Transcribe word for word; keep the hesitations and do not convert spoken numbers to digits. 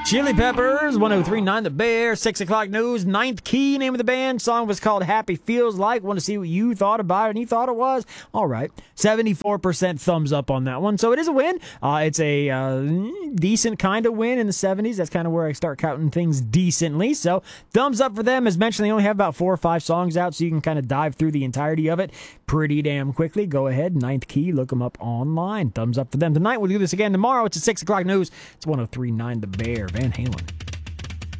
Chili Peppers, one oh three point nine The Bear, six o'clock news, Ninth Key, name of the band. Song was called Happy Feels Like. Want to see what you thought about it, and you thought it was? All right. seventy-four percent thumbs up on that one. So it is a win. Uh, it's a uh, decent kind of win in the seventies. That's kind of where I start counting things decently. So thumbs up for them. As mentioned, they only have about four or five songs out, so you can kind of dive through the entirety of it pretty damn quickly. Go ahead, Ninth Key, look them up online. Thumbs up for them tonight. We'll do this again tomorrow. It's a six o'clock news. It's one oh three point nine The Bear, Van Halen.